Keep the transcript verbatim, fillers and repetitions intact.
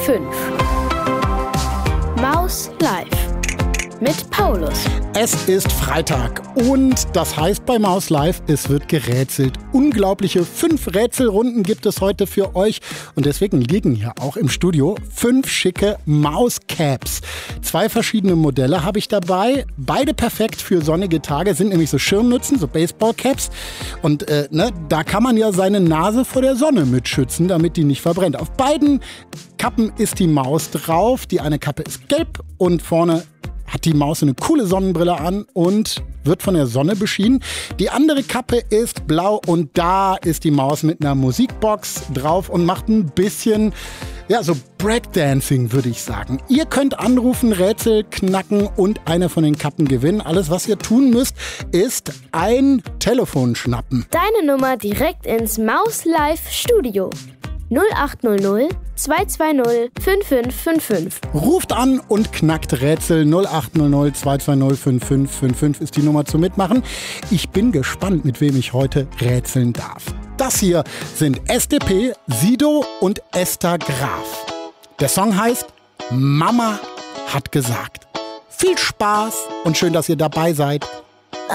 fünf. Maus Live mit Paulus. Es ist Freitag und das heißt bei Maus Live, es wird gerätselt. Unglaubliche fünf Rätselrunden gibt es heute für euch und deswegen liegen hier auch im Studio fünf schicke Mauscaps. Zwei verschiedene Modelle habe ich dabei, beide perfekt für sonnige Tage, sind nämlich so Schirmmützen, so Baseballcaps und äh, ne, da kann man ja seine Nase vor der Sonne mit schützen, damit die nicht verbrennt. Auf beiden Kappen ist die Maus drauf, die eine Kappe ist gelb und vorne hat die Maus eine coole Sonnenbrille an und wird von der Sonne beschienen. Die andere Kappe ist blau und da ist die Maus mit einer Musikbox drauf und macht ein bisschen, ja, so Breakdancing, würde ich sagen. Ihr könnt anrufen, Rätsel knacken und eine von den Kappen gewinnen. Alles, was ihr tun müsst, ist ein Telefon schnappen. Deine Nummer direkt ins Maus Live Studio. null acht null null zwei zwei null fünf fünf fünf fünf. Ruft an und knackt Rätsel. null acht null null zwei zwei null fünf fünf fünf fünf ist die Nummer zum Mitmachen. Ich bin gespannt, mit wem ich heute rätseln darf. Das hier sind S D P, Sido und Esther Graf. Der Song heißt Mama hat gesagt. Viel Spaß und schön, dass ihr dabei seid.